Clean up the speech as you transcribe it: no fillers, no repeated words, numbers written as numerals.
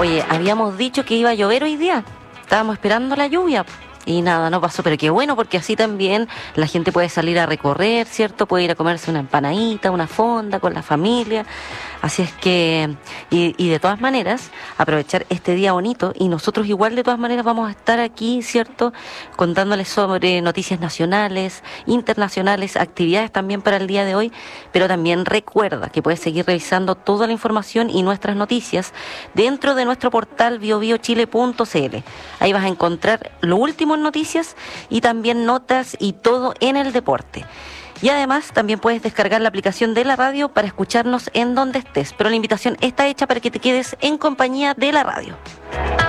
Oye, habíamos dicho que iba a llover hoy día. Estábamos esperando la lluvia. Y nada, no pasó, pero qué bueno, porque así también la gente puede salir a recorrer, ¿cierto? Puede ir a comerse una empanadita, una fonda con la familia. Así es que, y de todas maneras, aprovechar este día bonito, y nosotros igual de todas maneras vamos a estar aquí, ¿cierto? Contándoles sobre noticias nacionales, internacionales, actividades también para el día de hoy, pero también recuerda que puedes seguir revisando toda la información y nuestras noticias dentro de nuestro portal biobiochile.cl. Ahí vas a encontrar lo último en noticias y también notas y todo en el deporte. Y además también puedes descargar la aplicación de la radio para escucharnos en donde estés. Pero la invitación está hecha para que te quedes en compañía de la radio.